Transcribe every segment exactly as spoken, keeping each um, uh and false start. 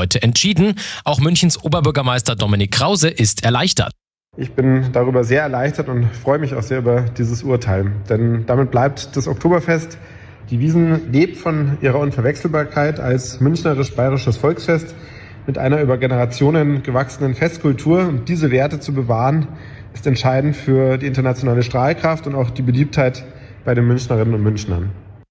heute entschieden. Auch Münchens Oberbürgermeister Dominik Krause ist erleichtert. Ich bin darüber sehr erleichtert und freue mich auch sehr über dieses Urteil. Denn damit bleibt das Oktoberfest. Die Wiesn lebt von ihrer Unverwechselbarkeit als münchnerisch-bayerisches Volksfest mit einer über Generationen gewachsenen Festkultur. Und diese Werte zu bewahren, ist entscheidend für die internationale Strahlkraft und auch die Beliebtheit bei den Münchnerinnen und Münchnern.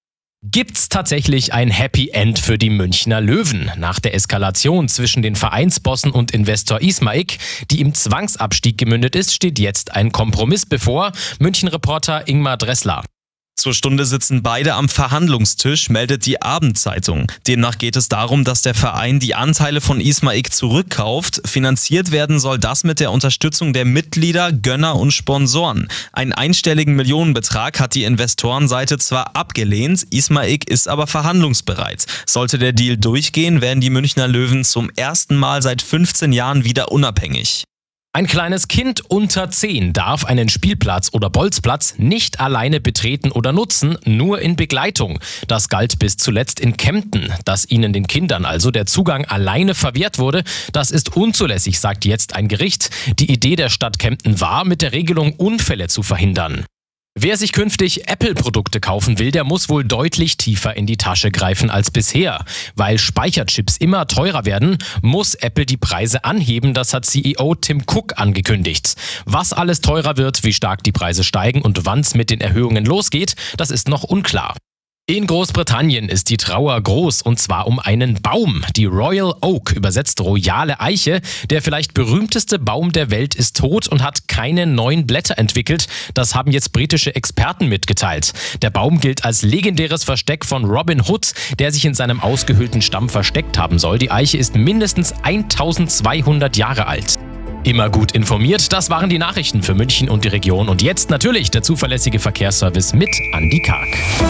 Gibt's tatsächlich ein Happy End für die Münchner Löwen? Nach der Eskalation zwischen den Vereinsbossen und Investor Ismaik, die im Zwangsabstieg gemündet ist, steht jetzt ein Kompromiss bevor. München-Reporter Ingmar Dressler. Zur Stunde sitzen beide am Verhandlungstisch, meldet die Abendzeitung. Demnach geht es darum, dass der Verein die Anteile von Ismaik zurückkauft. Finanziert werden soll das mit der Unterstützung der Mitglieder, Gönner und Sponsoren. Einen einstelligen Millionenbetrag hat die Investorenseite zwar abgelehnt, Ismaik ist aber verhandlungsbereit. Sollte der Deal durchgehen, werden die Münchner Löwen zum ersten Mal seit fünfzehn Jahren wieder unabhängig. Ein kleines Kind unter zehn darf einen Spielplatz oder Bolzplatz nicht alleine betreten oder nutzen, nur in Begleitung. Das galt bis zuletzt in Kempten. Dass ihnen den Kindern also der Zugang alleine verwehrt wurde, das ist unzulässig, sagt jetzt ein Gericht. Die Idee der Stadt Kempten war, mit der Regelung Unfälle zu verhindern. Wer sich künftig Apple-Produkte kaufen will, der muss wohl deutlich tiefer in die Tasche greifen als bisher. Weil Speicherchips immer teurer werden, muss Apple die Preise anheben, das hat C E O Tim Cook angekündigt. Was alles teurer wird, wie stark die Preise steigen und wann es mit den Erhöhungen losgeht, das ist noch unklar. In Großbritannien ist die Trauer groß, und zwar um einen Baum. Die Royal Oak, übersetzt royale Eiche, der vielleicht berühmteste Baum der Welt, ist tot und hat keine neuen Blätter entwickelt. Das haben jetzt britische Experten mitgeteilt. Der Baum gilt als legendäres Versteck von Robin Hood, der sich in seinem ausgehöhlten Stamm versteckt haben soll. Die Eiche ist mindestens eintausendzweihundert Jahre alt. Immer gut informiert, das waren die Nachrichten für München und die Region. Und jetzt natürlich der zuverlässige Verkehrsservice mit Andi Karg.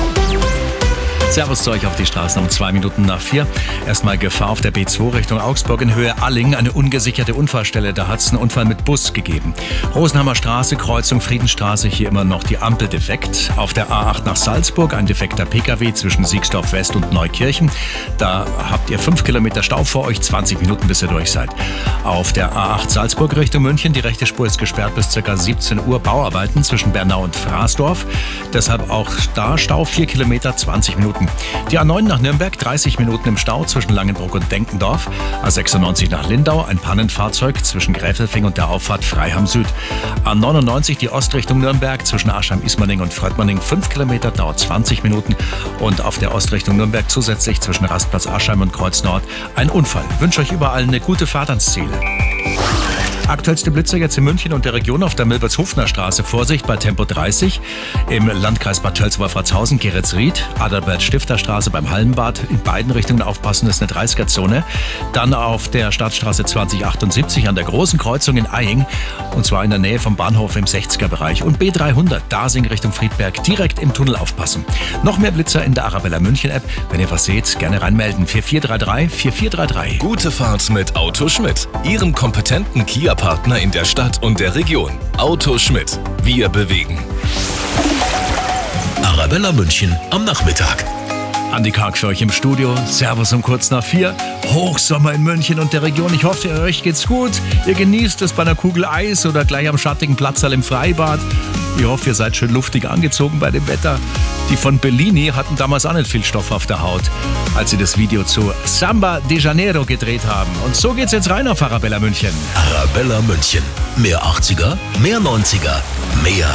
Servus zu euch auf die Straßen um zwei Minuten nach vier. Erstmal Gefahr auf der B zwei Richtung Augsburg in Höhe Alling. Eine ungesicherte Unfallstelle, da hat es einen Unfall mit Bus gegeben. Rosenheimer Straße, Kreuzung Friedensstraße, hier immer noch die Ampel defekt. Auf der A acht nach Salzburg ein defekter P K W zwischen Siegsdorf West und Neukirchen. Da habt ihr fünf Kilometer Stau vor euch, zwanzig Minuten bis ihr durch seid. Auf der A acht Salzburg Richtung München, die rechte Spur ist gesperrt bis ca. siebzehn Uhr. Bauarbeiten zwischen Bernau und Fraßdorf. Deshalb auch da Stau, vier Kilometer, zwanzig Minuten. Die A neun nach Nürnberg, dreißig Minuten im Stau zwischen Langenbruck und Denkendorf. A sechsundneunzig nach Lindau, ein Pannenfahrzeug zwischen Gräfelfing und der Auffahrt Freiham Süd. A neunundneunzig die Ostrichtung Nürnberg zwischen Aschheim-Ismaning und Fröttmanning, fünf Kilometer, dauert zwanzig Minuten. Und auf der Ostrichtung Nürnberg zusätzlich zwischen Rastplatz Aschheim und Kreuz Nord ein Unfall. Ich wünsche euch überall eine gute Fahrt ans Ziel. Aktuellste Blitzer jetzt in München und der Region auf der Milbertshofener Straße. Vorsicht bei Tempo dreißig. Im Landkreis Bad Tölz-Wolfratshausen, Geretsried. Adalbert-Stifter-Straße beim Hallenbad. In beiden Richtungen aufpassen, das ist eine dreißiger-Zone. Dann auf der Stadtstraße zwanzig achtundsiebzig an der Großen Kreuzung in Eying. Und zwar in der Nähe vom Bahnhof im sechziger-Bereich. Und B dreihundert, Dasing Richtung Friedberg, direkt im Tunnel aufpassen. Noch mehr Blitzer in der Arabella München-App. Wenn ihr was seht, gerne reinmelden. vier vier drei drei vier vier drei drei. Gute Fahrt mit Auto Schmidt. Ihrem kompetenten Kia-Partner in der Stadt und der Region. Auto Schmidt. Wir bewegen. Arabella München am Nachmittag. Andi Karg für euch im Studio. Servus um kurz nach vier. Hochsommer in München und der Region. Ich hoffe, euch geht's gut. Ihr genießt es bei einer Kugel Eis oder gleich am schattigen Platzsaal im Freibad. Ich hoffe, ihr seid schön luftig angezogen bei dem Wetter. Die von Bellini hatten damals auch nicht viel Stoff auf der Haut, als sie das Video zu Samba de Janeiro gedreht haben. Und so geht's jetzt rein auf Arabella München. Arabella München. Mehr achtziger, mehr neunziger, mehr